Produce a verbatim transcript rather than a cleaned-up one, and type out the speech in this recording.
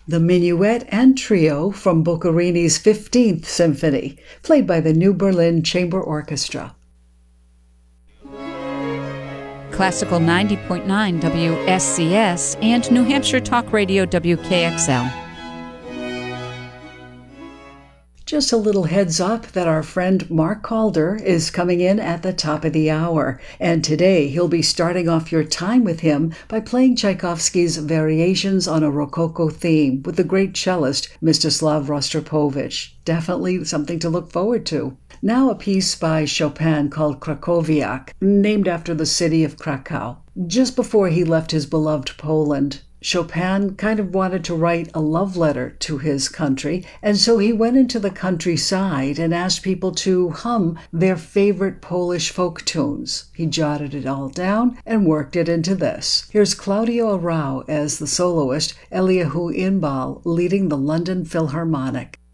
the minuet and trio from Boccherini's fifteenth Symphony, played by the New Berlin Chamber Orchestra. Classical ninety point nine W S C S and New Hampshire Talk Radio W K X L. Just a little heads up that our friend Mark Calder is coming in at the top of the hour, and today he'll be starting off your time with him by playing Tchaikovsky's Variations on a Rococo theme with the great cellist Mstislav Rostropovich. Definitely something to look forward to. Now a piece by Chopin called Krakowiak, named after the city of Krakow. Just before he left his beloved Poland, Chopin kind of wanted to write a love letter to his country, and so he went into the countryside and asked people to hum their favorite Polish folk tunes. He jotted it all down and worked it into this. Here's Claudio Arrau as the soloist, Eliahu Inbal leading the London Philharmonic.